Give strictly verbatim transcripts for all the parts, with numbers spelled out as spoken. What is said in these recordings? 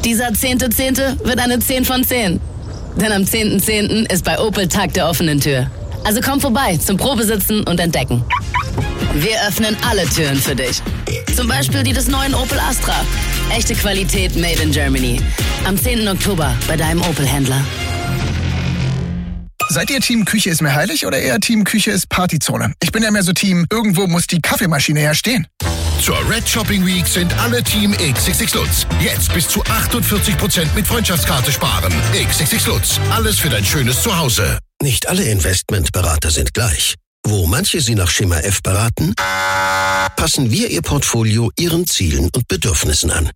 Dieser zehnte zehnte wird eine zehn von zehn. Denn am zehnten zehnten ist bei Opel Tag der offenen Tür. Also komm vorbei zum Probesitzen und Entdecken. Wir öffnen alle Türen für dich. Zum Beispiel die des neuen Opel Astra. Echte Qualität made in Germany. Am zehnten Oktober bei deinem Opel-Händler. Seid ihr Team Küche ist mir heilig oder eher Team Küche ist Partyzone? Ich bin ja mehr so Team, irgendwo muss die Kaffeemaschine ja stehen. Zur Red Shopping Week sind alle Team X X X Lutz. Jetzt bis zu achtundvierzig Prozent mit Freundschaftskarte sparen. X X X Lutz. Alles für dein schönes Zuhause. Nicht alle Investmentberater sind gleich. Wo manche Sie nach Schema F beraten, passen wir Ihr Portfolio Ihren Zielen und Bedürfnissen an.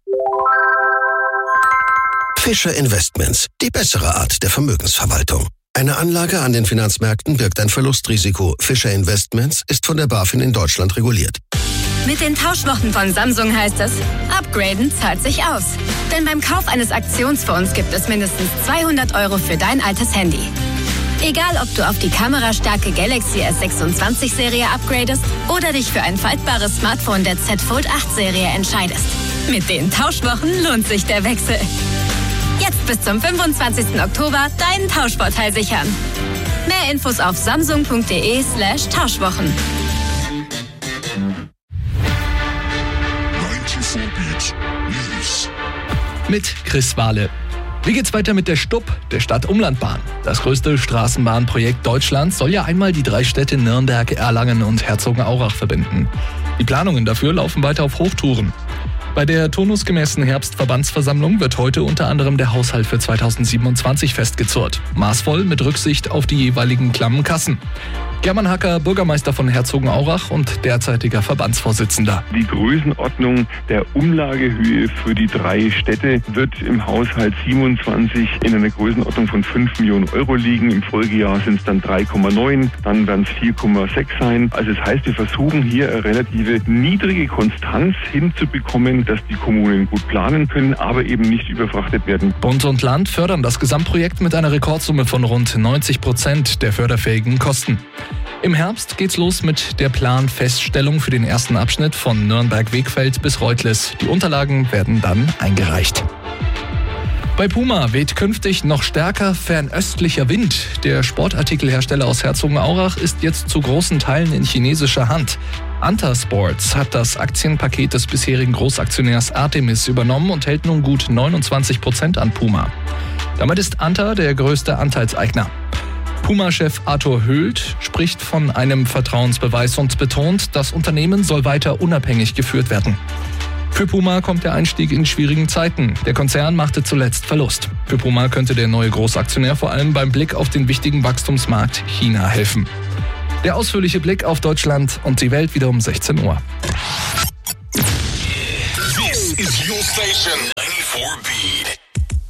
Fischer Investments, die bessere Art der Vermögensverwaltung. Eine Anlage an den Finanzmärkten birgt ein Verlustrisiko. Fischer Investments ist von der BaFin in Deutschland reguliert. Mit den Tauschwochen von Samsung heißt es, upgraden zahlt sich aus. Denn beim Kauf eines Aktionsfonds gibt es mindestens zweihundert Euro für dein altes Handy. Egal, ob du auf die kamerastarke Galaxy S sechsundzwanzig Serie upgradest oder dich für ein faltbares Smartphone der Z Fold acht Serie entscheidest. Mit den Tauschwochen lohnt sich der Wechsel. Jetzt bis zum fünfundzwanzigsten Oktober deinen Tauschvorteil sichern. Mehr Infos auf samsung.de slash Tauschwochen. Mit Chris Wahle. Wie geht's weiter mit der Stupp, der Stadt-Umlandbahn? Das größte Straßenbahnprojekt Deutschlands soll ja einmal die drei Städte Nürnberg, Erlangen und Herzogenaurach verbinden. Die Planungen dafür laufen weiter auf Hochtouren. Bei der turnusgemäßen Herbstverbandsversammlung wird heute unter anderem der Haushalt für zweitausendsiebenundzwanzig festgezurrt. Maßvoll mit Rücksicht auf die jeweiligen klammen Kassen. German Hacker, Bürgermeister von Herzogenaurach und derzeitiger Verbandsvorsitzender. Die Größenordnung der Umlagehöhe für die drei Städte wird im Haushalt siebenundzwanzig in einer Größenordnung von fünf Millionen Euro liegen. Im Folgejahr sind es dann drei Komma neun, dann werden es vier Komma sechs sein. Also das heißt, wir versuchen hier eine relative niedrige Konstanz hinzubekommen, dass die Kommunen gut planen können, aber eben nicht überfrachtet werden. Bund und Land fördern das Gesamtprojekt mit einer Rekordsumme von rund neunzig Prozent der förderfähigen Kosten. Im Herbst geht's los mit der Planfeststellung für den ersten Abschnitt von Nürnberg-Wegfeld bis Reutlers. Die Unterlagen werden dann eingereicht. Bei Puma weht künftig noch stärker fernöstlicher Wind. Der Sportartikelhersteller aus Herzogenaurach ist jetzt zu großen Teilen in chinesischer Hand. Anta Sports hat das Aktienpaket des bisherigen Großaktionärs Artemis übernommen und hält nun gut neunundzwanzig Prozent an Puma. Damit ist Anta der größte Anteilseigner. Puma-Chef Arthur Höhlt spricht von einem Vertrauensbeweis und betont, das Unternehmen soll weiter unabhängig geführt werden. Für Puma kommt der Einstieg in schwierigen Zeiten. Der Konzern machte zuletzt Verlust. Für Puma könnte der neue Großaktionär vor allem beim Blick auf den wichtigen Wachstumsmarkt China helfen. Der ausführliche Blick auf Deutschland und die Welt wieder um sechzehn Uhr. This is your station, ninety-four Beat.